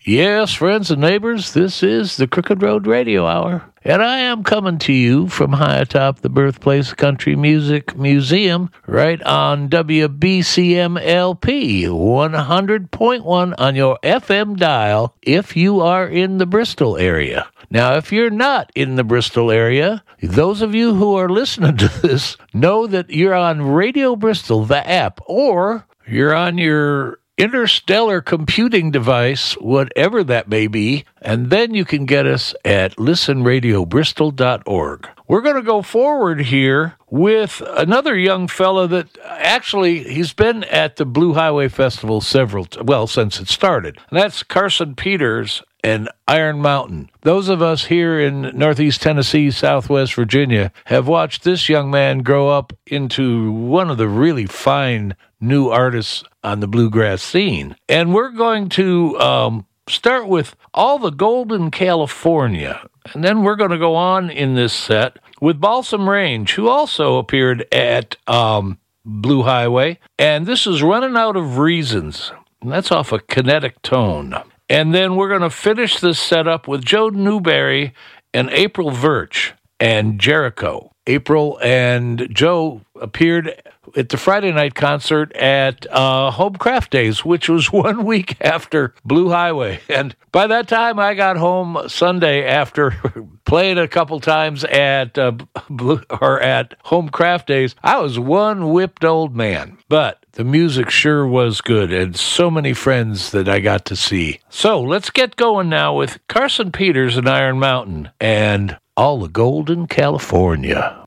Yes, friends and neighbors, this is the Crooked Road Radio Hour, and I am coming to you from high atop the Birthplace Country Music Museum, right on WBCM LP 100.1 on your FM dial if you are in the Bristol area. Now, if you're not in the Bristol area, those of you who are listening to this know that you're on Radio Bristol, the app, or you're on your interstellar computing device, whatever that may be, and then you can get us at listenradiobristol.org. We're going to go forward here with another young fella that actually, he's been at the Blue Highway Festival since it started. And that's Carson Peters and Iron Mountain. Those of us here in Northeast Tennessee, Southwest Virginia, have watched this young man grow up into one of the really fine new artists on the bluegrass scene. And we're going to start with All the Gold in California. And then we're going to go on in this set with Balsam Range, who also appeared at Blue Highway. And this is Running Out of Reasons. And that's off of Kinetic Tone. And then we're going to finish this setup with Joe Newberry and April Virch and Jericho. April and Joe appeared at the Friday night concert at Home Craft Days, which was 1 week after Blue Highway. And by that time, I got home Sunday after playing a couple times at at Home Craft Days. I was one whipped old man, but the music sure was good, and so many friends that I got to see. So let's get going now with Carson Peters and Iron Mountain and All the Gold in California.